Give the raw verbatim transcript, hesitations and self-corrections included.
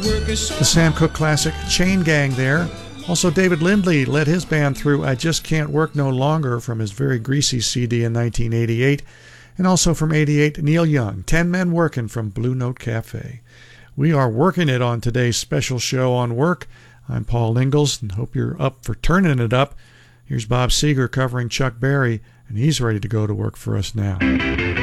The Sam Cooke classic Chain Gang there. Also, David Lindley led his band through I Just Can't Work No Longer from his very greasy C D in nineteen eighty-eight. And also from eighty-eight, Neil Young, Ten Men Working from Blue Note Cafe. We are working it on today's special show on work. I'm Paul Ingalls and hope you're up for turning it up. Here's Bob Seger covering Chuck Berry, and he's ready to go to work for us now.